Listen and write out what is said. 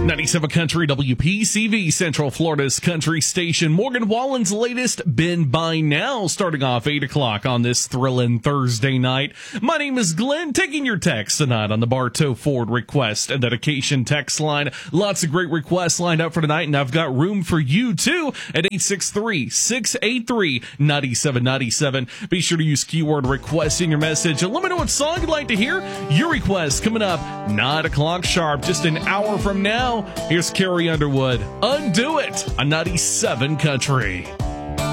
97 Country WPCV, Central Florida's country station. Morgan Wallen's latest Been By Now, starting off 8 o'clock on this thrilling Thursday night. My name is Glenn, taking your text tonight on the Bartow Ford request and dedication text line. Lots of great requests lined up for tonight, and I've got room for you too at 863-683-9797. Be sure to use keyword request in your message and let me know what song you'd like to hear. Your request coming up 9 o'clock sharp, just an hour from now. Here's Carrie Underwood, Undo It on 97 Country.